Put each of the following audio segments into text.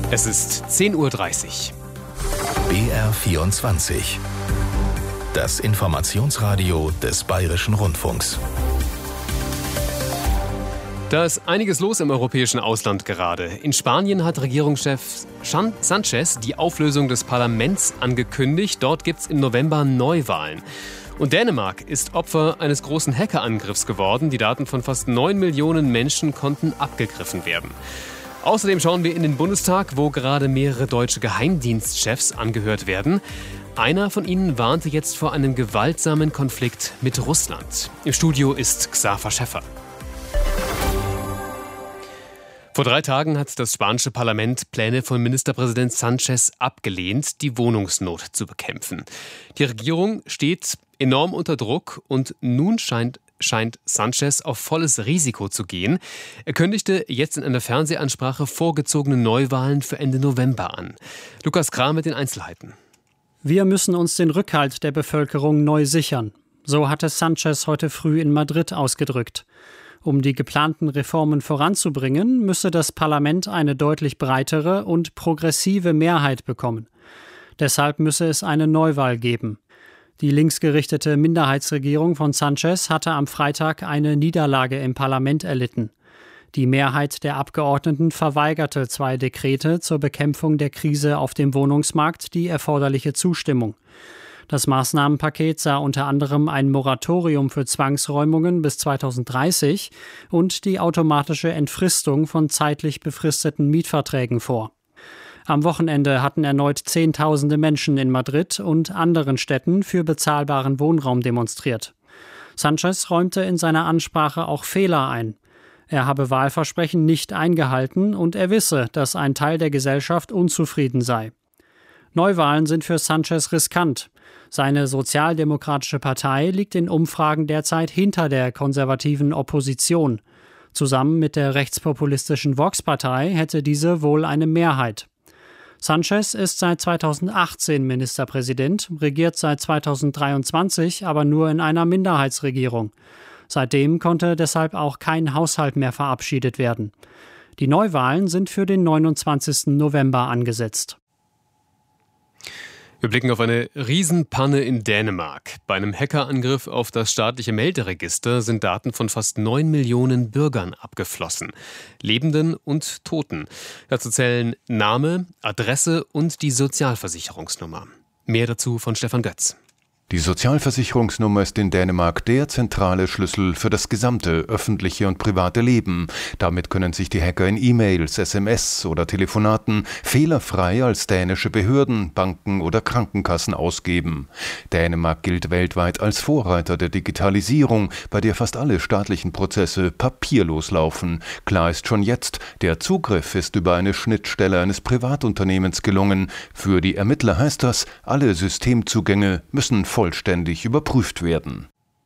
Es ist 10:30 Uhr. BR24. Das Informationsradio des Bayerischen Rundfunks. Da ist einiges los im europäischen Ausland gerade. In Spanien hat Regierungschef Sánchez die Auflösung des Parlaments angekündigt. Dort gibt es im November Neuwahlen. Und Dänemark ist Opfer eines großen Hackerangriffs geworden. Die Daten von fast 9 Millionen Menschen konnten abgegriffen werden. Außerdem schauen wir in den Bundestag, wo gerade mehrere deutsche Geheimdienstchefs angehört werden. Einer von ihnen warnte jetzt vor einem gewaltsamen Konflikt mit Russland. Im Studio ist Xaver Schäffer. Vor 3 Tagen hat das spanische Parlament Pläne von Ministerpräsident Sánchez abgelehnt, die Wohnungsnot zu bekämpfen. Die Regierung steht enorm unter Druck und nun scheint Sánchez auf volles Risiko zu gehen. Er kündigte jetzt in einer Fernsehansprache vorgezogene Neuwahlen für Ende November an. Lukas Kram mit den Einzelheiten. Wir müssen uns den Rückhalt der Bevölkerung neu sichern. So hatte Sánchez heute früh in Madrid ausgedrückt. Um die geplanten Reformen voranzubringen, müsse das Parlament eine deutlich breitere und progressive Mehrheit bekommen. Deshalb müsse es eine Neuwahl geben. Die linksgerichtete Minderheitsregierung von Sánchez hatte am Freitag eine Niederlage im Parlament erlitten. Die Mehrheit der Abgeordneten verweigerte 2 Dekrete zur Bekämpfung der Krise auf dem Wohnungsmarkt die erforderliche Zustimmung. Das Maßnahmenpaket sah unter anderem ein Moratorium für Zwangsräumungen bis 2030 und die automatische Entfristung von zeitlich befristeten Mietverträgen vor. Am Wochenende hatten erneut Zehntausende Menschen in Madrid und anderen Städten für bezahlbaren Wohnraum demonstriert. Sánchez räumte in seiner Ansprache auch Fehler ein. Er habe Wahlversprechen nicht eingehalten und er wisse, dass ein Teil der Gesellschaft unzufrieden sei. Neuwahlen sind für Sánchez riskant. Seine Sozialdemokratische Partei liegt in Umfragen derzeit hinter der konservativen Opposition. Zusammen mit der rechtspopulistischen Vox-Partei hätte diese wohl eine Mehrheit. Sánchez ist seit 2018 Ministerpräsident, regiert seit 2023 aber nur in einer Minderheitsregierung. Seitdem konnte deshalb auch kein Haushalt mehr verabschiedet werden. Die Neuwahlen sind für den 29. November angesetzt. Wir blicken auf eine Riesenpanne in Dänemark. Bei einem Hackerangriff auf das staatliche Melderegister sind Daten von fast 9 Millionen Bürgern abgeflossen. Lebenden und Toten. Dazu zählen Name, Adresse und die Sozialversicherungsnummer. Mehr dazu von Stefan Götz. Die Sozialversicherungsnummer ist in Dänemark der zentrale Schlüssel für das gesamte öffentliche und private Leben. Damit können sich die Hacker in E-Mails, SMS oder Telefonaten fehlerfrei als dänische Behörden, Banken oder Krankenkassen ausgeben. Dänemark gilt weltweit als Vorreiter der Digitalisierung, bei der fast alle staatlichen Prozesse papierlos laufen. Klar ist schon jetzt, der Zugriff ist über eine Schnittstelle eines Privatunternehmens gelungen. Für die Ermittler heißt das, alle Systemzugänge müssen vollständig überprüft werden.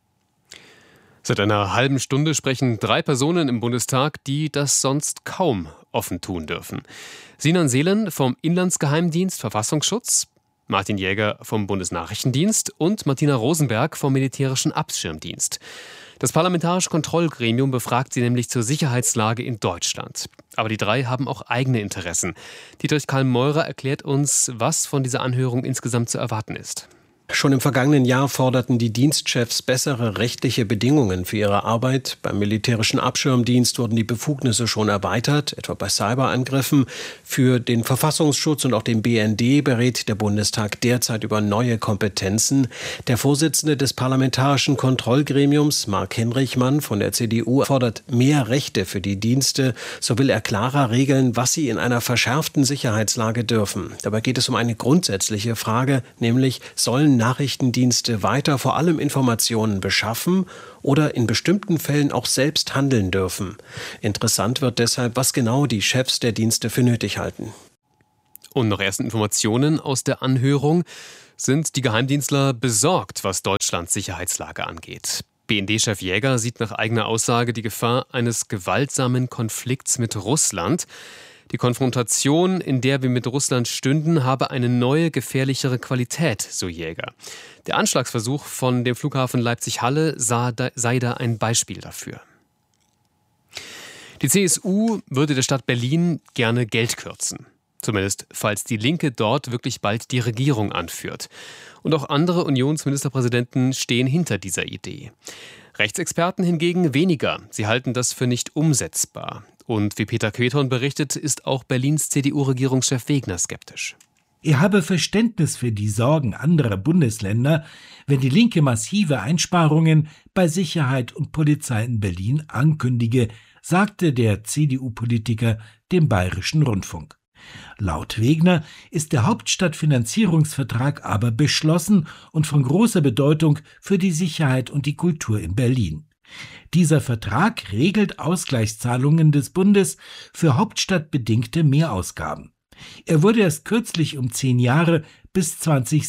Seit einer halben Stunde sprechen 3 Personen im Bundestag, die das sonst kaum offen tun dürfen. Sinan Seelen vom Inlandsgeheimdienst Verfassungsschutz, Martin Jäger vom Bundesnachrichtendienst und Martina Rosenberg vom Militärischen Abschirmdienst. Das Parlamentarische Kontrollgremium befragt sie nämlich zur Sicherheitslage in Deutschland. Aber die 3 haben auch eigene Interessen. Dietrich Karl-Meurer erklärt uns, was von dieser Anhörung insgesamt zu erwarten ist. Schon im vergangenen Jahr forderten die Dienstchefs bessere rechtliche Bedingungen für ihre Arbeit. Beim Militärischen Abschirmdienst wurden die Befugnisse schon erweitert, etwa bei Cyberangriffen. Für den Verfassungsschutz und auch den BND berät der Bundestag derzeit über neue Kompetenzen. Der Vorsitzende des Parlamentarischen Kontrollgremiums, Mark Hinrichmann von der CDU, fordert mehr Rechte für die Dienste. So will er klarer regeln, was sie in einer verschärften Sicherheitslage dürfen. Dabei geht es um eine grundsätzliche Frage, nämlich sollen Nachrichtendienste weiter vor allem Informationen beschaffen oder in bestimmten Fällen auch selbst handeln dürfen. Interessant wird deshalb, was genau die Chefs der Dienste für nötig halten. Und noch erste Informationen aus der Anhörung. Sind die Geheimdienstler besorgt, was Deutschlands Sicherheitslage angeht? BND-Chef Jäger sieht nach eigener Aussage die Gefahr eines gewaltsamen Konflikts mit Russland. Die Konfrontation, in der wir mit Russland stünden, habe eine neue, gefährlichere Qualität, so Jäger. Der Anschlagsversuch von dem Flughafen Leipzig-Halle sei da ein Beispiel dafür. Die CSU würde der Stadt Berlin gerne Geld kürzen. Zumindest, falls die Linke dort wirklich bald die Regierung anführt. Und auch andere Unionsministerpräsidenten stehen hinter dieser Idee. Rechtsexperten hingegen weniger. Sie halten das für nicht umsetzbar. Und wie Peter Quethorn berichtet, ist auch Berlins CDU-Regierungschef Wegner skeptisch. Er habe Verständnis für die Sorgen anderer Bundesländer, wenn die Linke massive Einsparungen bei Sicherheit und Polizei in Berlin ankündige, sagte der CDU-Politiker dem Bayerischen Rundfunk. Laut Wegner ist der Hauptstadtfinanzierungsvertrag aber beschlossen und von großer Bedeutung für die Sicherheit und die Kultur in Berlin. Dieser Vertrag regelt Ausgleichszahlungen des Bundes für hauptstadtbedingte Mehrausgaben. Er wurde erst kürzlich um 10 Jahre bis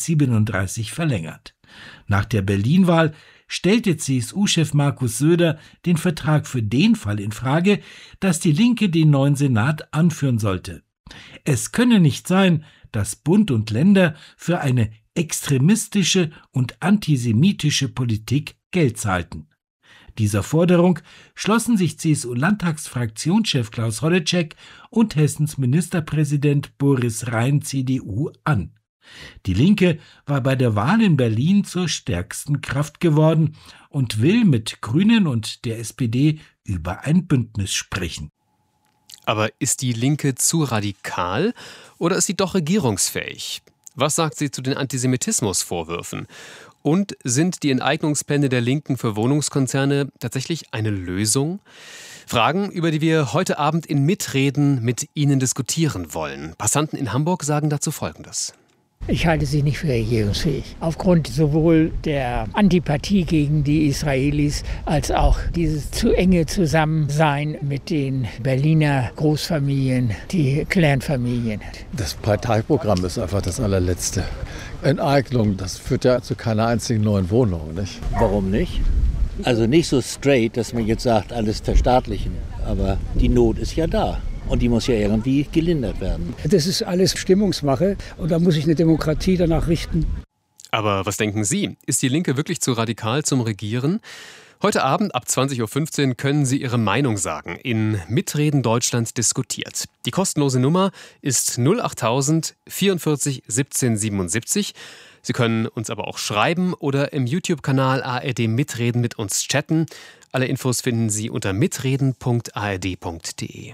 2037 verlängert. Nach der Berlin-Wahl stellte CSU-Chef Markus Söder den Vertrag für den Fall in Frage, dass die Linke den neuen Senat anführen sollte. Es könne nicht sein, dass Bund und Länder für eine extremistische und antisemitische Politik Geld zahlten. Dieser Forderung schlossen sich CSU-Landtagsfraktionschef Klaus Holleczek und Hessens Ministerpräsident Boris Rhein CDU an. Die Linke war bei der Wahl in Berlin zur stärksten Kraft geworden und will mit Grünen und der SPD über ein Bündnis sprechen. Aber ist die Linke zu radikal oder ist sie doch regierungsfähig? Was sagt sie zu den Antisemitismusvorwürfen? Und sind die Enteignungspläne der Linken für Wohnungskonzerne tatsächlich eine Lösung? Fragen, über die wir heute Abend in Mitreden mit Ihnen diskutieren wollen. Passanten in Hamburg sagen dazu Folgendes. Ich halte sie nicht für regierungsfähig. Aufgrund sowohl der Antipathie gegen die Israelis als auch dieses zu enge Zusammensein mit den Berliner Großfamilien, die Clanfamilien. Das Parteiprogramm ist einfach das allerletzte. Enteignung, das führt ja zu keiner einzigen neuen Wohnung, nicht? Warum nicht? Also nicht so straight, dass man jetzt sagt, alles verstaatlichen. Aber die Not ist ja da. Und die muss ja irgendwie gelindert werden. Das ist alles Stimmungsmache und da muss sich eine Demokratie danach richten. Aber was denken Sie? Ist die Linke wirklich zu radikal zum Regieren? Heute Abend ab 20.15 Uhr können Sie Ihre Meinung sagen. In Mitreden Deutschland diskutiert. Die kostenlose Nummer ist 08000 44 17 77. Sie können uns aber auch schreiben oder im YouTube-Kanal ARD Mitreden mit uns chatten. Alle Infos finden Sie unter mitreden.ard.de.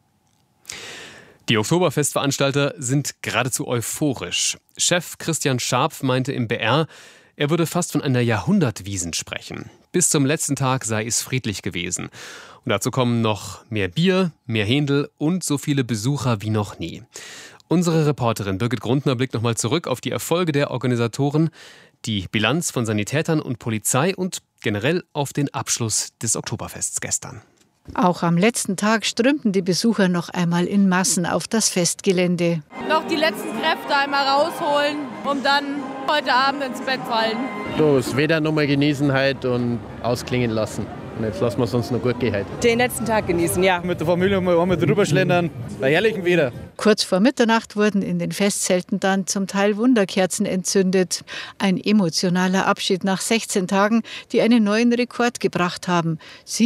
Die Oktoberfestveranstalter sind geradezu euphorisch. Chef Christian Scharpf meinte im BR, er würde fast von einer Jahrhundertwiesn sprechen. Bis zum letzten Tag sei es friedlich gewesen. Und dazu kommen noch mehr Bier, mehr Händel und so viele Besucher wie noch nie. Unsere Reporterin Birgit Grundner blickt nochmal zurück auf die Erfolge der Organisatoren, die Bilanz von Sanitätern und Polizei und generell auf den Abschluss des Oktoberfests gestern. Auch am letzten Tag strömten die Besucher noch einmal in Massen auf das Festgelände. Noch die letzten Kräfte einmal rausholen, um dann heute Abend ins Bett fallen. Das Wetter nochmal genießen halt und ausklingen lassen. Und jetzt lassen wir es uns noch gut gehen. Den letzten Tag genießen, ja. Mit der Familie mal einmal drüber schlendern, bei herrlichem Wetter. Kurz vor Mitternacht wurden in den Festzelten dann zum Teil Wunderkerzen entzündet. Ein emotionaler Abschied nach 16 Tagen, die einen neuen Rekord gebracht haben.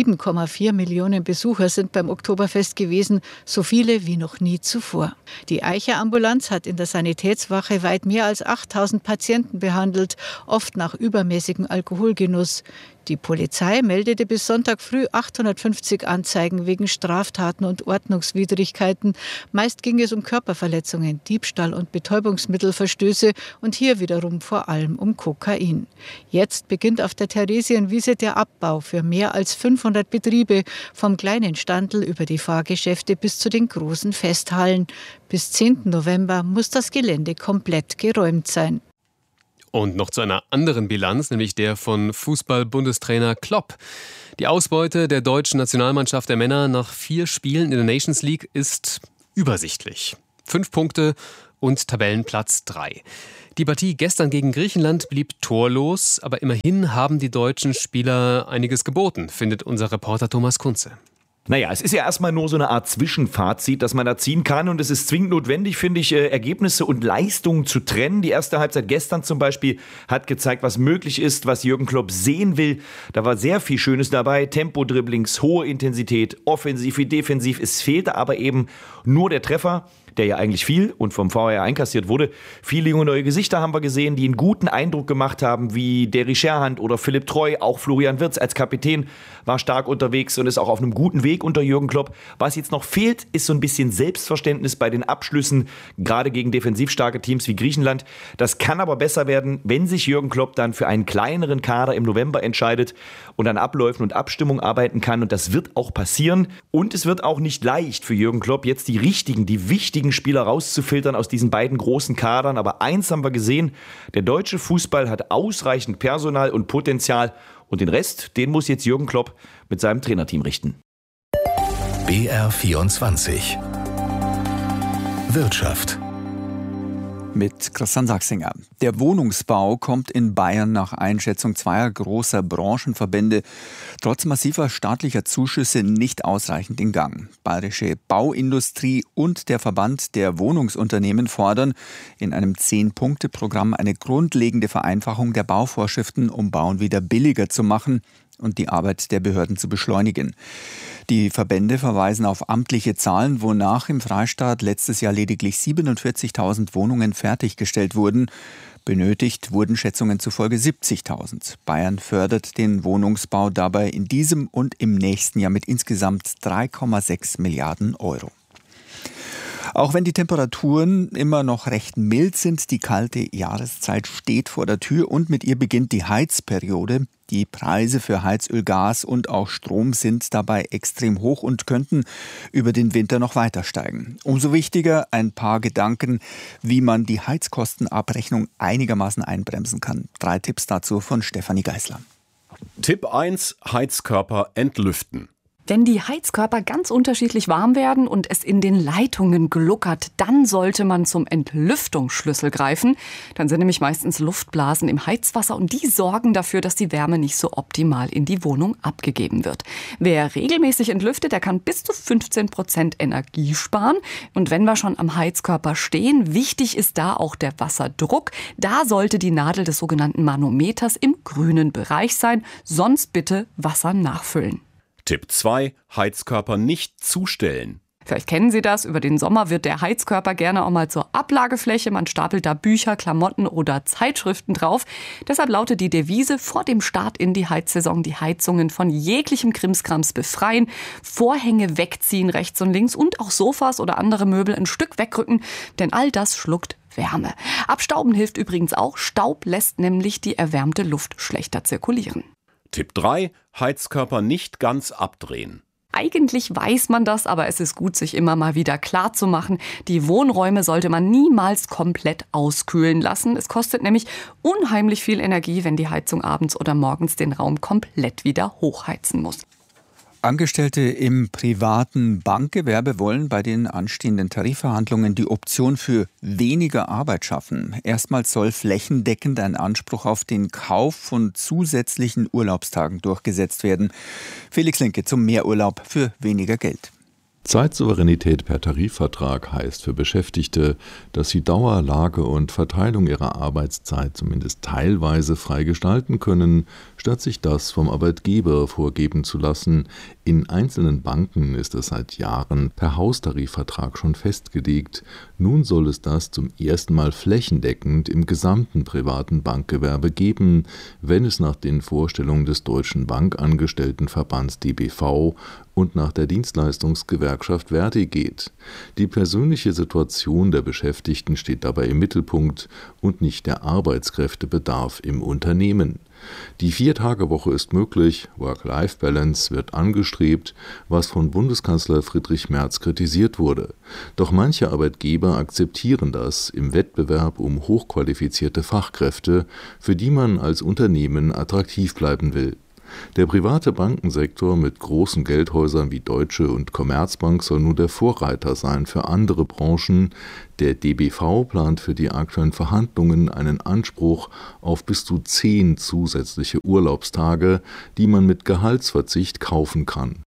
7,4 Millionen Besucher sind beim Oktoberfest gewesen, so viele wie noch nie zuvor. Die Eicher-Ambulanz hat in der Sanitätswache weit mehr als 8000 Patienten behandelt, oft nach übermäßigem Alkoholgenuss. Die Polizei meldete bis Sonntag früh 850 Anzeigen wegen Straftaten und Ordnungswidrigkeiten. Meist ging es um Körperverletzungen, Diebstahl und Betäubungsmittelverstöße und hier wiederum vor allem um Kokain. Jetzt beginnt auf der Theresienwiese der Abbau für mehr als 500 Betriebe, vom kleinen Standl über die Fahrgeschäfte bis zu den großen Festhallen. Bis 10. November muss das Gelände komplett geräumt sein. Und noch zu einer anderen Bilanz, nämlich der von Fußball-Bundestrainer Klopp. Die Ausbeute der deutschen Nationalmannschaft der Männer nach 4 Spielen in der Nations League ist übersichtlich. 5 Punkte und Tabellenplatz 3. Die Partie gestern gegen Griechenland blieb torlos, aber immerhin haben die deutschen Spieler einiges geboten, findet unser Reporter Thomas Kunze. Naja, es ist ja erstmal nur so eine Art Zwischenfazit, das man da ziehen kann. Und es ist zwingend notwendig, finde ich, Ergebnisse und Leistungen zu trennen. Die erste Halbzeit gestern zum Beispiel hat gezeigt, was möglich ist, was Jürgen Klopp sehen will. Da war sehr viel Schönes dabei. Tempo-Dribblings, hohe Intensität, offensiv wie defensiv. Es fehlte aber eben nur der Treffer. der ja eigentlich viel und vom VR einkassiert wurde. Viele junge neue Gesichter haben wir gesehen, die einen guten Eindruck gemacht haben, wie Derry Scherhand oder Philipp Treu. Auch Florian Wirtz als Kapitän war stark unterwegs und ist auch auf einem guten Weg unter Jürgen Klopp. Was jetzt noch fehlt, ist so ein bisschen Selbstverständnis bei den Abschlüssen, gerade gegen defensiv starke Teams wie Griechenland. Das kann aber besser werden, wenn sich Jürgen Klopp dann für einen kleineren Kader im November entscheidet und an Abläufen und Abstimmung arbeiten kann. Und das wird auch passieren. Und es wird auch nicht leicht für Jürgen Klopp, jetzt die wichtigen Spieler rauszufiltern aus diesen beiden großen Kadern. Aber eins haben wir gesehen, der deutsche Fußball hat ausreichend Personal und Potenzial. Und den Rest, den muss jetzt Jürgen Klopp mit seinem Trainerteam richten. BR24 Wirtschaft mit Christian Sachsinger. Der Wohnungsbau kommt in Bayern nach Einschätzung zweier großer Branchenverbände trotz massiver staatlicher Zuschüsse nicht ausreichend in Gang. Bayerische Bauindustrie und der Verband der Wohnungsunternehmen fordern in einem 10-Punkte-Programm eine grundlegende Vereinfachung der Bauvorschriften, um Bauen wieder billiger zu machen und die Arbeit der Behörden zu beschleunigen. Die Verbände verweisen auf amtliche Zahlen, wonach im Freistaat letztes Jahr lediglich 47.000 Wohnungen fertiggestellt wurden. Benötigt wurden Schätzungen zufolge 70.000. Bayern fördert den Wohnungsbau dabei in diesem und im nächsten Jahr mit insgesamt 3,6 Milliarden Euro. Auch wenn die Temperaturen immer noch recht mild sind, die kalte Jahreszeit steht vor der Tür und mit ihr beginnt die Heizperiode. Die Preise für Heizöl, Gas und auch Strom sind dabei extrem hoch und könnten über den Winter noch weiter steigen. Umso wichtiger ein paar Gedanken, wie man die Heizkostenabrechnung einigermaßen einbremsen kann. 3 Tipps dazu von Stefanie Geisler. Tipp 1: Heizkörper entlüften. Wenn die Heizkörper ganz unterschiedlich warm werden und es in den Leitungen gluckert, dann sollte man zum Entlüftungsschlüssel greifen. Dann sind nämlich meistens Luftblasen im Heizwasser und die sorgen dafür, dass die Wärme nicht so optimal in die Wohnung abgegeben wird. Wer regelmäßig entlüftet, der kann bis zu 15% Energie sparen. Und wenn wir schon am Heizkörper stehen, wichtig ist da auch der Wasserdruck. Da sollte die Nadel des sogenannten Manometers im grünen Bereich sein, sonst bitte Wasser nachfüllen. Tipp 2: Heizkörper nicht zustellen. Vielleicht kennen Sie das, über den Sommer wird der Heizkörper gerne auch mal zur Ablagefläche. Man stapelt da Bücher, Klamotten oder Zeitschriften drauf. Deshalb lautet die Devise vor dem Start in die Heizsaison: die Heizungen von jeglichem Krimskrams befreien, Vorhänge wegziehen rechts und links und auch Sofas oder andere Möbel ein Stück wegrücken, denn all das schluckt Wärme. Abstauben hilft übrigens auch. Staub lässt nämlich die erwärmte Luft schlechter zirkulieren. Tipp 3: Heizkörper nicht ganz abdrehen. Eigentlich weiß man das, aber es ist gut, sich immer mal wieder klar zu machen. Die Wohnräume sollte man niemals komplett auskühlen lassen. Es kostet nämlich unheimlich viel Energie, wenn die Heizung abends oder morgens den Raum komplett wieder hochheizen muss. Angestellte im privaten Bankgewerbe wollen bei den anstehenden Tarifverhandlungen die Option für weniger Arbeit schaffen. Erstmals soll flächendeckend ein Anspruch auf den Kauf von zusätzlichen Urlaubstagen durchgesetzt werden. Felix Linke zum Mehrurlaub für weniger Geld. Zeitsouveränität per Tarifvertrag heißt für Beschäftigte, dass sie Dauer, Lage und Verteilung ihrer Arbeitszeit zumindest teilweise frei gestalten können, statt sich das vom Arbeitgeber vorgeben zu lassen. In einzelnen Banken ist es seit Jahren per Haustarifvertrag schon festgelegt. Nun soll es das zum ersten Mal flächendeckend im gesamten privaten Bankgewerbe geben, wenn es nach den Vorstellungen des Deutschen Bankangestelltenverbands DBV und nach der Dienstleistungsgewerkschaft Verdi geht. Die persönliche Situation der Beschäftigten steht dabei im Mittelpunkt und nicht der Arbeitskräftebedarf im Unternehmen. Die 4-Tage-Woche ist möglich, Work-Life-Balance wird angestrebt, was von Bundeskanzler Friedrich Merz kritisiert wurde. Doch manche Arbeitgeber akzeptieren das im Wettbewerb um hochqualifizierte Fachkräfte, für die man als Unternehmen attraktiv bleiben will. Der private Bankensektor mit großen Geldhäusern wie Deutsche und Commerzbank soll nun der Vorreiter sein für andere Branchen. Der DBV plant für die aktuellen Verhandlungen einen Anspruch auf bis zu 10 zusätzliche Urlaubstage, die man mit Gehaltsverzicht kaufen kann.